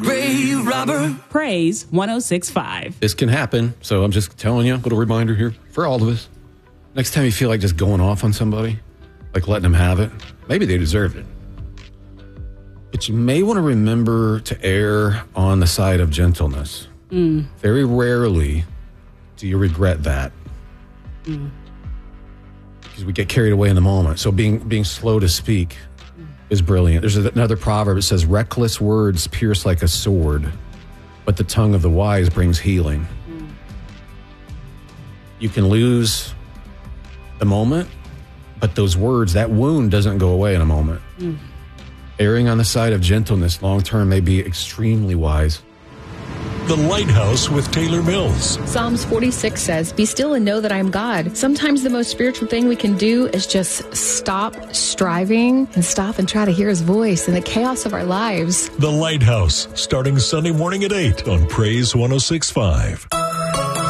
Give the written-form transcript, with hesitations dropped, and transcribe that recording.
Ray Robert. Praise 106.5. This can happen, so I'm just telling you, a little reminder here for all of us. Next time you feel like just going off on somebody, like letting them have it, maybe they deserved it. But you may want to remember to err on the side of gentleness. Very rarely do you regret that. Because we get carried away in the moment. So being slow to speak is brilliant. There's another proverb that says, reckless words pierce like a sword, but the tongue of the wise brings healing. You can lose the moment, but those words, that wound doesn't go away in a moment. Erring on the side of gentleness long-term may be extremely wise. The Lighthouse with Taylor Mills. Psalms 46 says, "Be still and know that I am God." Sometimes the most spiritual thing we can do is just stop striving and stop and try to hear his voice in the chaos of our lives. The Lighthouse, starting Sunday morning at 8 on Praise 106.5.